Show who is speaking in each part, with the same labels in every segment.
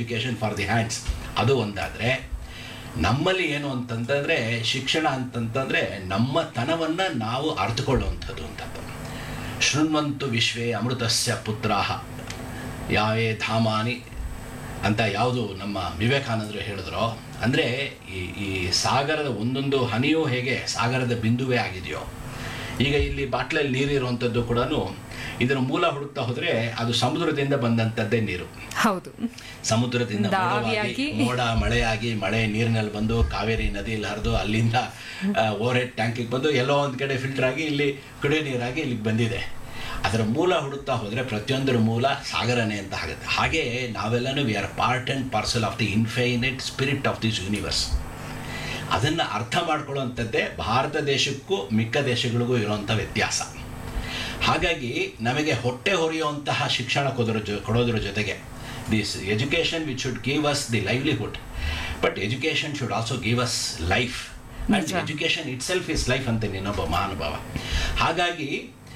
Speaker 1: Education for the hands, ಅದು ಒಂದಾದರೆ, ನಮ್ಮಲ್ಲಿ ಏನು ಅಂತಂತಂದರೆ ಶಿಕ್ಷಣ ಅಂತಂತಂದರೆ ನಮ್ಮ ತನವನ್ನು ನಾವು ಅರ್ಥಕೊಳ್ಳುವಂಥದ್ದು ಅಂತದ್ದು. ಶೃಣ್ವಂತು ವಿಶ್ವೇ ಅಮೃತಸ್ಯ ಪುತ್ರಾಹ ಯಾವೇ ಧಾಮಾನಿ ಅಂತ ಯಾವುದು ನಮ್ಮ ವಿವೇಕಾನಂದರು ಹೇಳಿದ್ರು. ಅಂದರೆ ಈ ಸಾಗರದ ಒಂದೊಂದು ಹನಿಯೂ ಹೇಗೆ ಸಾಗರದ ಬಿಂದುವೇ ಆಗಿದೆಯೋ, ಈಗ ಇಲ್ಲಿ ಬಾಟ್ಲಲ್ಲಿ ನೀರಿರುವಂಥದ್ದು ಕೂಡ ಇದರ ಮೂಲ ಹುಡುಕ್ತಾ ಹೋದರೆ ಅದು ಸಮುದ್ರದಿಂದ ಬಂದಂಥದ್ದೇ ನೀರು.
Speaker 2: ಹೌದು,
Speaker 1: ಸಮುದ್ರದಿಂದ ಮೋಡ ಮಳೆಯಾಗಿ ಮಳೆ ನೀರಿನಲ್ಲಿ ಬಂದು ಕಾವೇರಿ ನದಿಯಲ್ಲಿ ಹರಿದು ಅಲ್ಲಿಂದ ಓವರ್ ಹೆಡ್ ಟ್ಯಾಂಕಿಗೆ ಬಂದು ಎಲ್ಲೋ ಒಂದು ಕಡೆ ಫಿಲ್ಟರ್ ಆಗಿ ಇಲ್ಲಿ ಕುಡಿಯೋ ನೀರಾಗಿ ಇಲ್ಲಿಗೆ ಬಂದಿದೆ. ಅದರ ಮೂಲ ಹುಡುಕ್ತಾ ಹೋದರೆ ಪ್ರತಿಯೊಂದರ ಮೂಲ ಸಾಗರನೇ ಅಂತ ಆಗುತ್ತೆ. ಹಾಗೆ ನಾವೆಲ್ಲನೂ we are part and parcel of the infinite spirit of this universe. ಅದನ್ನು ಅರ್ಥ ಮಾಡ್ಕೊಳ್ಳುವಂಥದ್ದೇ ಭಾರತ ದೇಶಕ್ಕೂ ಮಿಕ್ಕ ದೇಶಗಳಿಗೂ ಇರುವಂಥ ವ್ಯತ್ಯಾಸ. ಹಾಗಾಗಿ ನಮಗೆ ಹೊಟ್ಟೆ ಹೊರೆಯುವಂತಹ ಶಿಕ್ಷಣ ಕೊಡೋದ್ರ ಜೊತೆಗೆ this education which should give us the livelihood, but education should also give us life, and education it self is life ಅಂತ ಇನ್ನೊಬ್ಬ ಮಹಾನುಭಾವ. ಹಾಗಾಗಿ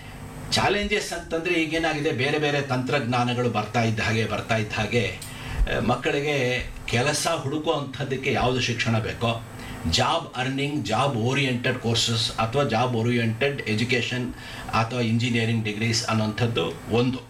Speaker 1: ಚಾಲೆಂಜಸ್ ಅಂತಂದರೆ ಈಗೇನಾಗಿದೆ, ಬೇರೆ ಬೇರೆ ತಂತ್ರಜ್ಞಾನಗಳು ಬರ್ತಾ ಇದ್ದ ಹಾಗೆ ಮಕ್ಕಳಿಗೆ ಕೆಲಸ ಹುಡುಕುವಂಥದ್ದಕ್ಕೆ ಯಾವುದು ಶಿಕ್ಷಣ ಬೇಕೋ, job earning, job oriented courses ಅಥವಾ ಜಾಬ್ ಓರಿಯೆಂಟೆಡ್ ಎಜುಕೇಷನ್ ಅಥವಾ ಇಂಜಿನಿಯರಿಂಗ್ ಡಿಗ್ರೀಸ್ ಅನ್ನೋಂಥದ್ದು ಒಂದು.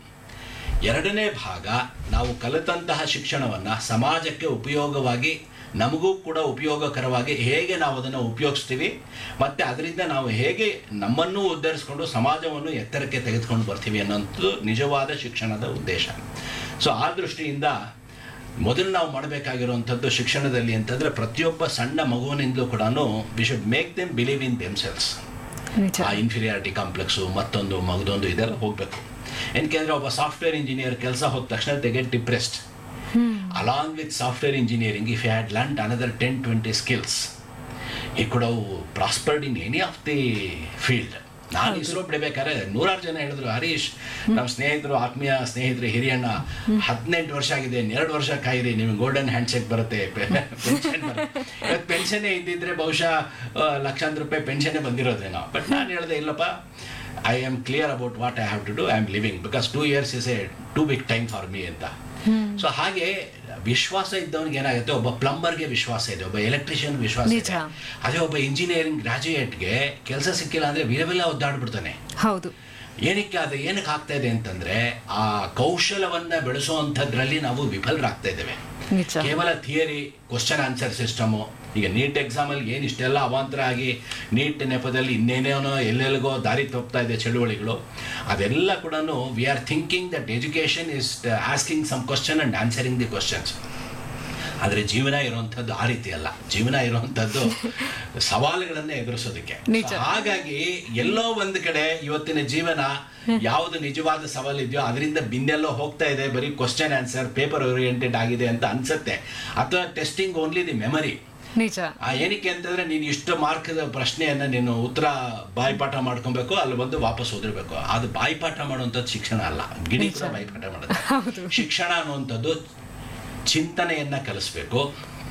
Speaker 1: ಎರಡನೇ ಭಾಗ, ನಾವು ಕಲಿತಂತಹ ಶಿಕ್ಷಣವನ್ನು ಸಮಾಜಕ್ಕೆ ಉಪಯೋಗವಾಗಿ, ನಮಗೂ ಕೂಡ ಉಪಯೋಗಕರವಾಗಿ ಹೇಗೆ ನಾವು ಅದನ್ನು ಉಪಯೋಗಿಸ್ತೀವಿ ಮತ್ತು ಅದರಿಂದ ನಾವು ಹೇಗೆ ನಮ್ಮನ್ನು ಉದ್ಧರಿಸ್ಕೊಂಡು ಸಮಾಜವನ್ನು ಎತ್ತರಕ್ಕೆ ತೆಗೆದುಕೊಂಡು ಬರ್ತೀವಿ ಅನ್ನೋಂಥದ್ದು ನಿಜವಾದ ಶಿಕ್ಷಣದ ಉದ್ದೇಶ. ಸೊ ಆ ದೃಷ್ಟಿಯಿಂದ ಮೊದಲು ನಾವು ಮಾಡಬೇಕಾಗಿರುವಂಥದ್ದು ಶಿಕ್ಷಣದಲ್ಲಿ ಅಂತಂದರೆ ಪ್ರತಿಯೊಬ್ಬ ಸಣ್ಣ ಮಗುವಿನಿಂದಲೂ ಕೂಡ we should make them believe in themselves. ಆ ಇನ್ಫೀರಿಯಾರಿಟಿ ಕಾಂಪ್ಲೆಕ್ಸು ಮತ್ತೊಂದು ಮಗದೊಂದು ಇದೆಲ್ಲ ಹೋಗಬೇಕು. ಏನಕ್ಕೆ ಒಬ್ಬ ಸಾಫ್ಟ್ವೇರ್ ಇಂಜಿನಿಯರ್ ಕೆಲಸ ಹೋದ ತಕ್ಷಣ they get depressed. Along with software engineering, if he had learned another 10-20 skills, he could have prospered in any of the field. ನಾನು ಇಸ್ರೋ ಬಿಡಬೇಕಾದ್ರೆ 100 ಜನ ಹೇಳಿದ್ರು, ಹರೀಶ್ ನಮ್ಮ ಸ್ನೇಹಿತರು, ಆತ್ಮೀಯ ಸ್ನೇಹಿತರು, ಹಿರಿಯಣ್ಣ 18 ವರ್ಷ ಆಗಿದೆ, 2 ವರ್ಷ ಕಾಯಿರಿ, ನಿಮಗೆ ಗೋಲ್ಡನ್ ಹ್ಯಾಂಡ್ ಚೆಕ್ ಬರುತ್ತೆ, ಪೆನ್ಷನ್ ಬರುತ್ತೆ. ಇವತ್ತು ಪೆನ್ಷನ್ನೇ ಇದ್ದಿದ್ರೆ ಬಹುಶಃ ಲಕ್ಷಾಂತರ ರೂಪಾಯಿ ಪೆನ್ಷನ್ನೇ ಬಂದಿರೋದೇನೋ. ಬಟ್ ನಾನು ಹೇಳಿದೆ, ಇಲ್ಲಪ್ಪ, I am clear about what I have to do, I am living, because 2 years is A two big time for me ಅಂತ. ಸೊ ಹಾಗೆ ವಿಶ್ವಾಸ ಇದ್ದವನಿಗೆ ಏನಾಗುತ್ತೆ, ಒಬ್ಬ ಪ್ಲಂಬರ್ಗೆ ವಿಶ್ವಾಸ ಇದೆ, ಒಬ್ಬ ಎಲೆಕ್ಟ್ರಿಷಿಯನ್ ವಿಶ್ವಾಸ ಇದೆ. ಅದೇ ಒಬ್ಬ ಇಂಜಿನಿಯರಿಂಗ್ ಗ್ರಾಜುಯೇಟ್ಗೆ ಕೆಲಸ ಸಿಕ್ಕಿಲ್ಲ ಅಂದರೆ ವಿರವೆಲ್ಲ ಒದ್ದಾಡ್ಬಿಡ್ತಾನೆ.
Speaker 2: ಹೌದು.
Speaker 1: ಏನಕ್ಕೆ ಆಗ್ತಾ ಇದೆ ಅಂತಂದ್ರೆ ಆ ಕೌಶಲವನ್ನ ಬೆಳೆಸುವಂಥದ್ರಲ್ಲಿ ನಾವು ವಿಫಲರಾಗ್ತಾ ಇದ್ದೇವೆ. ಕೇವಲ ಥಿಯರಿ, ಕ್ವಶನ್ ಆನ್ಸರ್ ಸಿಸ್ಟಮು. ಈಗ ನೀಟ್ ಎಕ್ಸಾಮಲ್ಲಿ ಏನು ಇಷ್ಟೆಲ್ಲ ಅವಾಂತರ ಆಗಿ ನೀಟ್ ನೆಪದಲ್ಲಿ ಇನ್ನೇನೇನೋ ಎಲ್ಲೆಲ್ಲಿಗೋ ದಾರಿ ತಪ್ಪುತ್ತಾ ಇದೆ ಚಳುವಳಿಗಳು, ಅದೆಲ್ಲ ಕೂಡ we are thinking that education is asking some question and answering the questions. ಆದರೆ ಜೀವನ ಇರುವಂಥದ್ದು ಆ ರೀತಿ ಅಲ್ಲ. ಜೀವನ ಇರುವಂಥದ್ದು ಸವಾಲುಗಳನ್ನೇ ಎದುರಿಸೋದಕ್ಕೆ. ಹಾಗಾಗಿ ಎಲ್ಲೋ ಒಂದು ಕಡೆ ಇವತ್ತಿನ ಜೀವನ ಯಾವುದು ನಿಜವಾದ ಸವಾಲಿದೆಯೋ ಅದರಿಂದ ಬಿನ್ನೆಲ್ಲೋ ಹೋಗ್ತಾ ಇದೆ, ಬರೀ ಕ್ವಶನ್ ಆನ್ಸರ್ ಪೇಪರ್ ಓರಿಯೆಂಟೆಡ್ ಆಗಿದೆ ಅಂತ ಅನ್ಸುತ್ತೆ. ಅಥವಾ ಟೆಸ್ಟಿಂಗ್ ಓನ್ಲಿ ದಿ ಮೆಮರಿ. ಏನಕ್ಕೆ ಅಂತಂದ್ರೆ ನೀನು ಇಷ್ಟು ಮಾರ್ಕ್ದ ಪ್ರಶ್ನೆಯನ್ನ ನೀನು ಉತ್ತರ ಬಾಯ್ಪಾಠ ಮಾಡ್ಕೊಬೇಕು, ಅಲ್ಲಿ ಬಂದು ವಾಪಸ್ ಓದಿರ್ಬೇಕು. ಅದು ಬಾಯ್ಪಾಠ ಮಾಡುವಂಥದ್ದು ಶಿಕ್ಷಣ ಅಲ್ಲ. ಗಿಣಿ ಕೂಡ ಬಾಯ್ಪಾಠ ಮಾಡೋದು. ಶಿಕ್ಷಣ ಅನ್ನುವಂಥದ್ದು ಚಿಂತನೆಯನ್ನ ಕಲಿಸ್ಬೇಕು,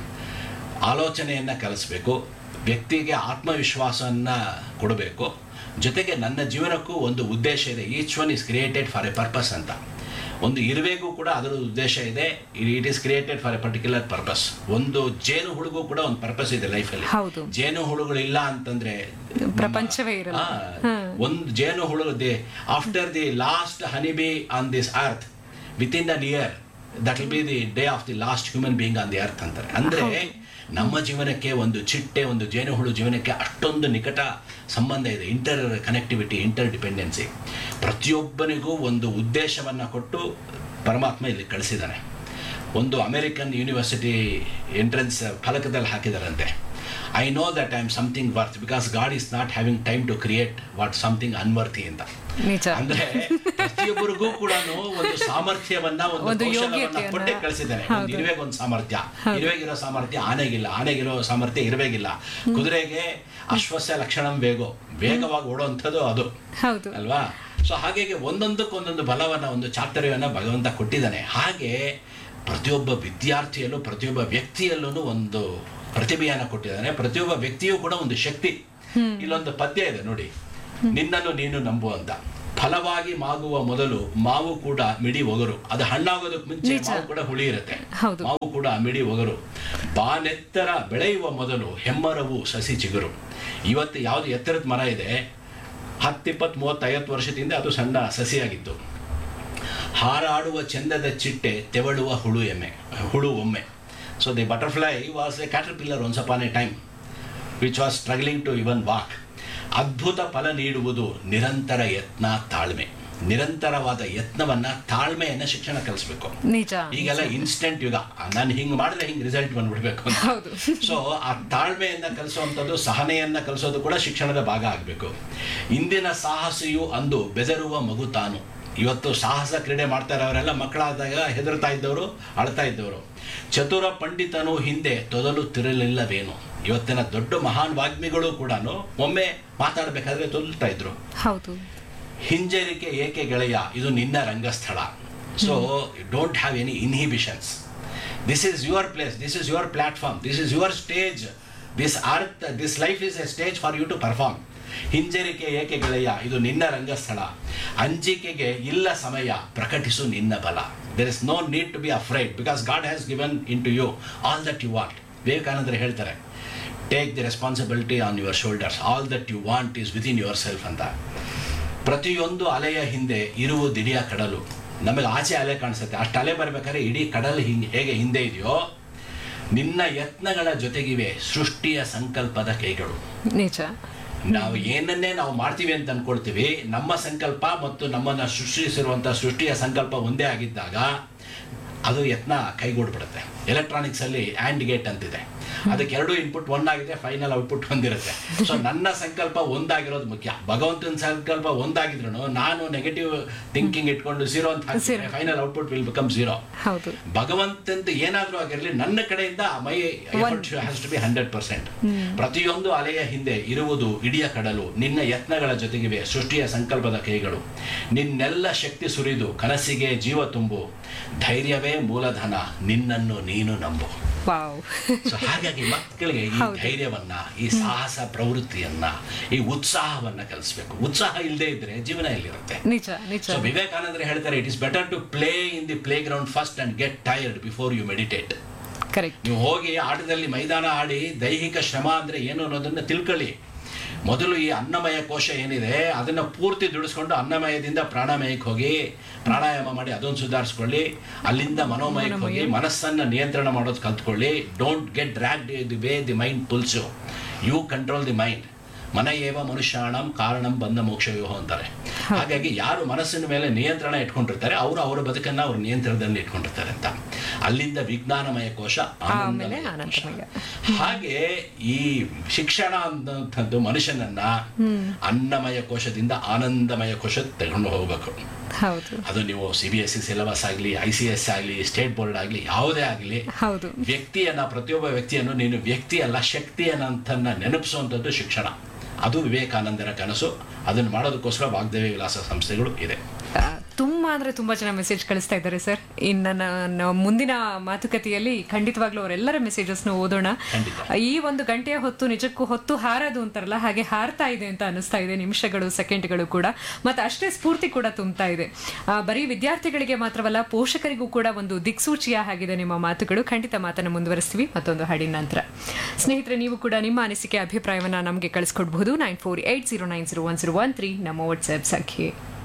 Speaker 1: ಆಲೋಚನೆಯನ್ನ ಕಲಿಸ್ಬೇಕು, ವ್ಯಕ್ತಿಗೆ ಆತ್ಮವಿಶ್ವಾಸವನ್ನ ಕೊಡಬೇಕು. ಜೊತೆಗೆ ನನ್ನ ಜೀವನಕ್ಕೂ ಒಂದು ಉದ್ದೇಶ ಇದೆ. Each one is created for A purpose ಅಂತ. ಒಂದು ಇರುವೆಗೂ ಕೂಡ ಅದರ ಉದ್ದೇಶ ಇದೆ. It is created for A particular purpose. ಒಂದು ಜೇನು ಹುಳುಗೂ ಕೂಡ ಒಂದು ಪರ್ಪಸ್ ಇದೆ ಲೈಫಲ್ಲಿ. ಜೇನು ಹುಳುಗಳಿಲ್ಲ ಅಂತಂದ್ರೆ
Speaker 2: ಪ್ರಪಂಚವೇ ಇರಲ್ಲ.
Speaker 1: ಒಂದು ಜೇನು ಹುಳು after the last honey bee on this earth with in an year, that will be the day of the last human being on the earth ಅಂತಾರೆ. ಅಂದ್ರೆ ನಮ್ಮ ಜೀವನಕ್ಕೆ ಒಂದು ಚಿಟ್ಟೆ, ಒಂದು ಜೇನುಹುಳು ಜೀವನಕ್ಕೆ ಅಷ್ಟೊಂದು ನಿಕಟ ಸಂಬಂಧ ಇದೆ. Inter connectivity, inter dependency. ಪ್ರತಿಯೊಬ್ಬನಿಗೂ ಒಂದು ಉದ್ದೇಶವನ್ನು ಕೊಟ್ಟು ಪರಮಾತ್ಮ ಇಲ್ಲಿ ಕಳಿಸಿದ್ದಾನೆ. ಒಂದು ಅಮೆರಿಕನ್ ಯೂನಿವರ್ಸಿಟಿ ಎಂಟ್ರೆನ್ಸ್ ಫಲಕದಲ್ಲಿ ಹಾಕಿದಾರಂತೆ, I know that I am something worth because god is not having time to create what something ಅನ್ವರ್ತಿ ಅಂತ. ಅಂದ್ರೆ ಪ್ರತಿಯೊಬ್ಬರಿಗೂ ಕೂಡ ಒಂದು ಸಾಮರ್ಥ್ಯವನ್ನ, ಒಂದು ಕೌಶಲವನ್ನ ಕೊಟ್ಟೆ ಕಳಿಸಿದ್ದಾನೆ. ಇರುವೆಗೆ ಒಂದು ಸಾಮರ್ಥ್ಯ, ಇರುವೆಗಿರೋ ಸಾಮರ್ಥ್ಯ ಆನೆಗಿಲ್ಲ, ಆನೆಗಿರೋ ಸಾಮರ್ಥ್ಯ ಇರುವೆಗಿಲ್ಲ. ಕುದುರೆಗೆ ಅಶ್ವಸ್ಯ ಲಕ್ಷಣಂ ವೇಗವಾಗಿ ಓಡುವಂಥದ್ದು ಅದು ಅಲ್ವಾ. ಸೊ ಹಾಗಾಗಿ ಒಂದೊಂದಕ್ಕೊಂದೊಂದು ಬಲವನ್ನ, ಒಂದು ಚಾತುರ್ಯವನ್ನ ಭಗವಂತ ಕೊಟ್ಟಿದ್ದಾನೆ. ಹಾಗೆ ಪ್ರತಿಯೊಬ್ಬ ವಿದ್ಯಾರ್ಥಿಯಲ್ಲೂ, ಪ್ರತಿಯೊಬ್ಬ ವ್ಯಕ್ತಿಯಲ್ಲೂ ಒಂದು ಪ್ರತಿಭೆಯನ್ನು ಕೊಟ್ಟಿದ್ದಾನೆ. ಪ್ರತಿಯೊಬ್ಬ ವ್ಯಕ್ತಿಯೂ ಕೂಡ ಒಂದು ಶಕ್ತಿ. ಇಲ್ಲೊಂದು ಪದ್ಯ ಇದೆ ನೋಡಿ, ನಿನ್ನನ್ನು ನೀನು ನಂಬು ಅಂತ. ಫಲವಾಗಿ ಮಾಗುವ ಮೊದಲು ಮಾವು ಕೂಡ ಮಿಡಿ ಒಗರು. ಅದು ಹಣ್ಣಾಗೋದಕ್ಕೆ ಮುಂಚೆ ಮಾವು ಕೂಡ ಹುಳಿ ಇರುತ್ತೆ. ಮಾವು ಕೂಡ ಮಿಡಿ ಒಗರು. ಬಾನೆತ್ತರ ಬೆಳೆಯುವ ಮೊದಲು ಹೆಮ್ಮರವು ಸಸಿ ಚಿಗುರು. ಇವತ್ತು ಯಾವುದು ಎತ್ತರದ ಮರ ಇದೆ, 10, 20, 30, 50 ವರ್ಷದಿಂದ ಅದು ಸಣ್ಣ ಸಸಿಯಾಗಿತ್ತು. ಹಾರಾಡುವ ಚಂದದ ಚಿಟ್ಟೆ, ತೆವಳುವ ಹುಳು ಒಮ್ಮೆ. So the butterfly was A caterpillar once upon A time which was struggling to even walk. ಅದ್ಭುತ ಫಲ ನೀಡುವುದು ನಿರಂತರ ಯತ್ನ, ತಾಳ್ಮೆ. ನಿರಂತರವಾದ ಯತ್ನವನ್ನ, ತಾಳ್ಮೆಯನ್ನ ಶಿಕ್ಷಣ ಕಲಿಸ್ಬೇಕು. ಈಗೆಲ್ಲ ಇನ್ಸ್ಟೆಂಟ್ ಯುಗ, ನಾನು ಹಿಂಗೆ ಮಾಡಿದ್ರೆ ಹಿಂಗೆ ರಿಸಲ್ಟ್ ಬಂದ್ಬಿಡ್ಬೇಕು ಅಂತ. ಸೊ ಆ ತಾಳ್ಮೆಯನ್ನ ಕಲಿಸುವಂಥದ್ದು, ಸಹನೆಯನ್ನ ಕಲಿಸೋದು ಕೂಡ ಶಿಕ್ಷಣದ ಭಾಗ ಆಗಬೇಕು. ಇಂದಿನ ಸಾಹಸಿಯು ಅಂದು ಬೆದರುವ ಮಗು ತಾನು. ಇವತ್ತು ಸಾಹಸ ಕ್ರೀಡೆ ಮಾಡ್ತಾ ಇರೋರೆಲ್ಲ ಮಕ್ಕಳಾದಾಗ ಹೆದರ್ತಾ ಇದ್ದವರು, ಅಳ್ತಾ ಇದ್ದವರು. ಚತುರ ಪಂಡಿತನು ಹಿಂದೆ ತೊದಲುತ್ತಿರಲಿಲ್ಲವೇನು. ಇವತ್ತಿನ ದೊಡ್ಡ ಮಹಾನ್ ವಾಗ್ಮಿಗಳು ಕೂಡ ಒಮ್ಮೆ ಮಾತಾಡಬೇಕಾದ್ರೆ ತೊದಲ್ತಾ ಇದ್ರು. ಹಿಂಜರಿಕೆ ಏಕೆ ಗೆಳೆಯ, ಇದು ನಿನ್ನ ರಂಗಸ್ಥಳ. So don't have any inhibitions. This is your place, this is your platform, this is your stage. This life is A stage for you to perform. ಹಿಂಜರಿಕೆ ಏಕೆ ಗೆಳೆಯ, ಇದು ನಿನ್ನ ರಂಗಸ್ಥಳ. ಅಂಜಿಕೆಗೆ ಇಲ್ಲ ಸಮಯ, ಪ್ರಕಟಿಸು ನಿನ್ನ ಬಲ. There is no need to B afraid because god has given in to you all that you want. ವಿವೇಕಾನಂದರು ಹೇಳ್ತಾರೆ, take the responsibility on your shoulders, all that you want is within your self ಅಂತ. ಪ್ರತಿಯೊಂದು ಅಲೆಯ ಹಿಂದೆ ಇರುವುದಿಡಿಯ ಕಡಲು. ನಮಗೆ ಆಚೆ ಅಲೆ ಕಾಣಿಸುತ್ತೆ, ಅಷ್ಟು ಅಲೆ ಬರಬೇಕಾದ್ರೆ ಇಡೀ ಕಡಲು ಹೇಗೆ ಹಿಂದೆ ಇದೆಯೋ, ನಿನ್ನ ಯತ್ನಗಳ ಜೊತೆಗಿವೆ ಸೃಷ್ಟಿಯ ಸಂಕಲ್ಪದ ಕೈಗಳು. ನಿಜ. ನಾವು ಏನನ್ನೇ ನಾವು ಮಾಡ್ತೀವಿ ಅಂತ ಅನ್ಕೊಳ್ತೀವಿ, ನಮ್ಮ ಸಂಕಲ್ಪ ಮತ್ತು ನಮ್ಮನ್ನು ಸೃಷ್ಟಿಸಿರುವಂಥ ಸೃಷ್ಟಿಯ ಸಂಕಲ್ಪ ಒಂದೇ ಆಗಿದ್ದಾಗ ಅದು ಯತ್ನ ಕೈಗೂಡ್ಬಿಡುತ್ತೆ. ಎಲೆಕ್ಟ್ರಾನಿಕ್ಸ್ ಅಲ್ಲಿ ಆ್ಯಂಡ್ ಗೇಟ್ ಅಂತಿದೆ, ಅದಕ್ಕೆ 2 ಇನ್ಪುಟ್ 1 ಆಗಿದೆ, ಫೈನಲ್ ಔಟ್ಪುಟ್ ಒಂದಿರುತ್ತೆ. ಸೊ ನನ್ನ ಸಂಕಲ್ಪ ಒಂದಾಗಿರೋದು ಮುಖ್ಯ. ಭಗವಂತನ ಸಂಕಲ್ಪ ಒಂದಾಗಿದ್ರು ನಾನು ನೆಗೆಟಿವ್ ಥಿಂಕಿಂಗ್ ಇಟ್ಕೊಂಡು 0 ಅಂತ ಹಾಕಿದ್ರೆ ಫೈನಲ್ ಔಟ್ಪುಟ್ ವಿಲ್ ಬಿಕಮ್ 0. ಭಗವಂತಂದು ಏನಾದ್ರೂ ಆಗಿರಲಿ, ನನ್ನ ಕಡೆಯಿಂದ ಮೈ ಎಫರ್ಟ್ ಹ್ಯಾಸ್ ಟು ಬಿ 100%. ಪ್ರತಿಯೊಂದು ಅಲೆಯ ಹಿಂದೆ ಇರುವುದು ಇಡಿಯ ಕಡಲು, ನಿನ್ನ ಯತ್ನಗಳ ಜೊತೆಗಿವೆ ಸೃಷ್ಟಿಯ ಸಂಕಲ್ಪದ ಕೈಗಳು. ನಿನ್ನೆಲ್ಲ ಶಕ್ತಿ ಸುರಿದು ಕನಸಿಗೆ ಜೀವ ತುಂಬು, ಧೈರ್ಯವೇ ಮೂಲಧನ, ನಿನ್ನನ್ನು ನೀನು ನಂಬು. ಹಾಗಾಗಿ ಮಕ್ಕಳಿಗೆ ಈ ಧೈರ್ಯವನ್ನ, ಈ ಸಾಹಸ ಪ್ರವೃತ್ತಿಯನ್ನ, ಈ ಉತ್ಸಾಹವನ್ನ ಕಲಿಸ್ಬೇಕು. ಉತ್ಸಾಹ ಇಲ್ಲದೆ ಇದ್ರೆ ಜೀವನ ಎಲ್ಲಿರುತ್ತೆ? ಸೊ ವಿವೇಕಾನಂದರು ಹೇಳ್ತಾರೆ, it is better to play in the play ground first and get tired before you meditate. ನೀವು ಹೋಗಿ ಆಟದಲ್ಲಿ ಮೈದಾನ ಆಡಿ ದೈಹಿಕ ಶ್ರಮ ಅಂದ್ರೆ ಏನು ಅನ್ನೋದನ್ನ ತಿಳ್ಕೊಳ್ಳಿ. ಮೊದಲು ಈ ಅನ್ನಮಯ ಕೋಶ ಏನಿದೆ ಅದನ್ನ ಪೂರ್ತಿ ದುಡಿಸ್ಕೊಂಡು ಅನ್ನಮಯದಿಂದ ಪ್ರಾಣಮಯಕ್ಕೆ ಹೋಗಿ ಪ್ರಾಣಾಯಾಮ ಮಾಡಿ ಅದನ್ನು ಸುಧಾರಿಸ್ಕೊಳ್ಳಿ. ಅಲ್ಲಿಂದ ಮನೋಮಯಕ್ಕೆ ಹೋಗಿ ಮನಸ್ಸನ್ನು ನಿಯಂತ್ರಣ ಮಾಡೋದು ಕಲ್ತ್ಕೊಳ್ಳಿ. Don't get dragged the way the mind pulls you. You control the mind. ಮನ ಏವ ಮನುಷ್ಯಾಣಂ ಕಾರಣಂ ಬಂದ ಮೋಕ್ಷವ್ಯೂಹ ಅಂತಾರೆ. ಹಾಗಾಗಿ ಯಾರು ಮನಸ್ಸಿನ ಮೇಲೆ ನಿಯಂತ್ರಣ ಇಟ್ಕೊಂಡಿರ್ತಾರೆ ಅವರು ಅವರ ಬದುಕನ್ನು ಅವ್ರ ನಿಯಂತ್ರಣದಲ್ಲಿ ಇಟ್ಕೊಂಡಿರ್ತಾರೆ ಅಂತ. ಅಲ್ಲಿಂದ ವಿಜ್ಞಾನಮಯ ಕೋಶ, ಆನಂದಮಯ ಕೋಶ. ಹಾಗೆ ಈ ಶಿಕ್ಷಣ ಅನ್ನುವಂಥದ್ದು ಮನುಷ್ಯನನ್ನ ಅನ್ನಮಯ ಕೋಶದಿಂದ ಆನಂದಮಯ ಕೋಶ ತಗೊಂಡು ಹೋಗ್ಬೇಕು. ಅದು ನೀವು CBSE ಸಿಲೆಬಸ್ ಆಗಲಿ, ICS ಆಗಲಿ, ಸ್ಟೇಟ್ ಬೋರ್ಡ್ ಆಗಲಿ, ಯಾವುದೇ ಆಗಲಿ, ವ್ಯಕ್ತಿಯನ್ನ, ಪ್ರತಿಯೊಬ್ಬ ವ್ಯಕ್ತಿಯನ್ನು ನೀನು ವ್ಯಕ್ತಿ ಅಲ್ಲ ಶಕ್ತಿಯನ್ನಂತನ್ನ ನೆನಪಿಸುವಂಥದ್ದು ಶಿಕ್ಷಣ. ಅದು ವಿವೇಕಾನಂದರ ಕನಸು. ಅದನ್ನು ಮಾಡೋದಕ್ಕೋಸ್ಕರ ವಾಗ್ದೇವಿ ವಿಲಾಸ ಸಂಸ್ಥೆಗಳು ಇದೆ.
Speaker 2: ತುಂಬಾ ಜನ ಮೆಸೇಜ್ ಕಳಿಸ್ತಾ ಇದ್ದಾರೆ ಸರ್. ಇನ್ನು ನನ್ನ ಮುಂದಿನ ಮಾತುಕತೆಯಲ್ಲಿ ಖಂಡಿತವಾಗ್ಲೂ ಅವರೆಲ್ಲರ ಮೆಸೇಜಸ್ನ ಓದೋಣ. ಈ 1 ಗಂಟೆಯ ಹೊತ್ತು ನಿಜಕ್ಕೂ ಹೊತ್ತು ಹಾರದು ಅಂತಾರಲ್ಲ, ಹಾಗೆ ಹಾರ್ತಾ ಇದೆ ಅಂತ ಅನಿಸ್ತಾ ಇದೆ. ನಿಮಿಷಗಳು, ಸೆಕೆಂಡ್ಗಳು ಕೂಡ, ಮತ್ತೆ ಅಷ್ಟೇ ಸ್ಫೂರ್ತಿ ಕೂಡ ತುಂಬ್ತಾ ಇದೆ. ಬರೀ ವಿದ್ಯಾರ್ಥಿಗಳಿಗೆ ಮಾತ್ರವಲ್ಲ, ಪೋಷಕರಿಗೂ ಕೂಡ ಒಂದು ದಿಕ್ಸೂಚಿಯ ಆಗಿದೆ ನಿಮ್ಮ ಮಾತುಗಳು. ಖಂಡಿತ ಮಾತನ್ನು ಮುಂದುವರಿಸ್ತೀವಿ ಮತ್ತೊಂದು ಹಾಡಿನ ನಂತರ. ಸ್ನೇಹಿತರೆ, ನೀವು ಕೂಡ ನಿಮ್ಮ ಅನಿಸಿಕೆ, ಅಭಿಪ್ರಾಯವನ್ನ ನಮಗೆ ಕಳಿಸ್ಕೊಡ್ಬಹುದು. 9480901013 ನಮ್ಮ ವಾಟ್ಸ್ಆಪ್ ಸಂಖ್ಯೆ.